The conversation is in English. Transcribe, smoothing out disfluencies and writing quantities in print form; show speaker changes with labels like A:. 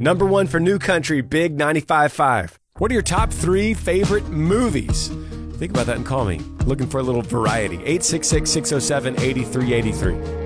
A: Number 1 for New Country, Big 95.5. What are your top 3 favorite movies? Think about that and call me. Looking for a little variety. 866-607-8383.